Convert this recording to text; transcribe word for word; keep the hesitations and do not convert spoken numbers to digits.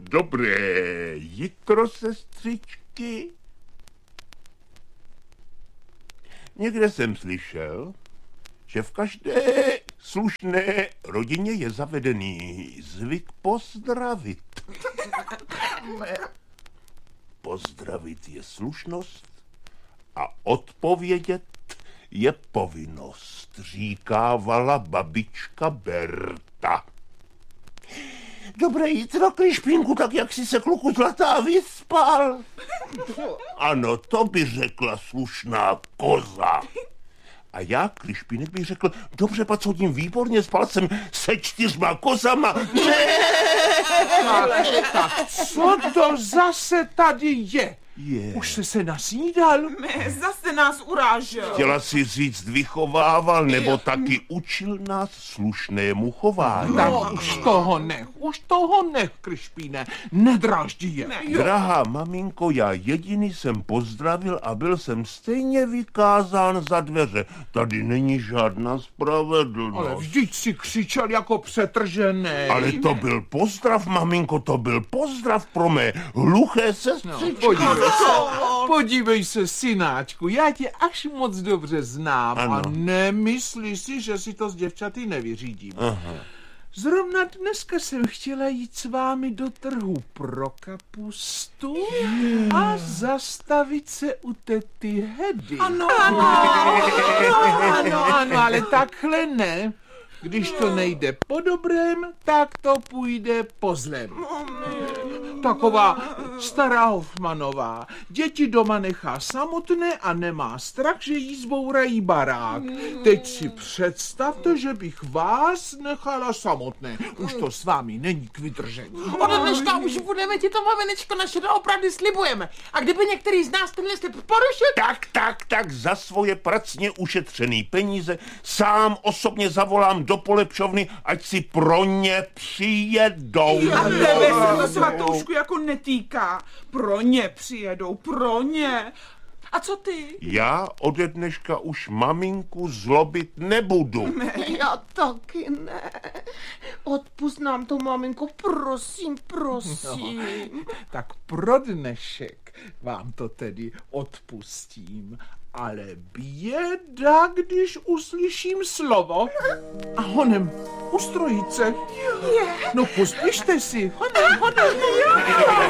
Dobré jitro, sestřičky. Někde jsem slyšel, že v každé slušné rodině je zavedený zvyk pozdravit. Pozdravit je slušnost a odpovědět je povinnost, říkávala babička Berta. Dobré jitro, Kryšpínku, tak jak jsi se, kluku zlatá, vyspal? Ano, to by řekla slušná koza. A já, Kryšpínek, bych řekl, dobře, pacodím, výborně, spal jsem se čtyřma kozama. Tak, tak, co to zase tady je? Je. Už jsi se nasnídal? Ne, zase nás urážel. Chtěla si říct vychovával, nebo taky učil nás slušnému chování. Tak už toho nech, už toho nech, Kryšpíne, nedraždí je. Ne. Drahá maminko, já jediný jsem pozdravil a byl jsem stejně vykázán za dveře. Tady není žádná spravedlnost. Ale vždyť si křičel jako přetržený. Ale to byl pozdrav, maminko, to byl pozdrav pro mé hluché sestřičky. No, podívej se, podívej se, synáčku, já tě až moc dobře znám. Ano. A nemyslí si, že si to s děvčaty nevyřídím. Aha. Zrovna dneska jsem chtěla jít s vámi do trhu pro kapustu a zastavit se u tety Hedy. Ano, ano, ano, ano, ale takhle ne. Když to nejde po dobrém, tak to půjde po zlém. Taková stará Hofmanová. Děti doma nechá samotné a nemá strach, že jí zbourají barák. Teď si představte, že bych vás nechala samotné. Už to s vámi není k vydržení. Od dneška už budeme ti to, maminečko, naše doopravdy slibujeme. A kdyby některý z nás tenhle slib porušil... Tak, tak, tak, za svoje pracně ušetřený peníze sám osobně zavolám do polepšovny, ať si pro ně přijedou. A tebe se to, svatoušku, jako netýká. Pro ně přijedou, pro ně. A co ty? Já ode dneška už maminku zlobit nebudu. Já taky ne. Odpust nám to, maminko, prosím, prosím. No, tak pro dnešek vám to tedy odpustím. Ale běda, když uslyším slovo a honem u strojice. No pospěšte si, honem, honem.